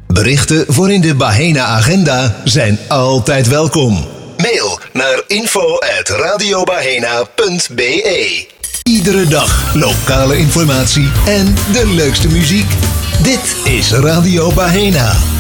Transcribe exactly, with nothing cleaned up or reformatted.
Berichten voor in de Bahena Agenda zijn altijd welkom. Mail naar info at radiobahena punt b e. Iedere dag lokale informatie en de leukste muziek. Dit is Radio Bahena.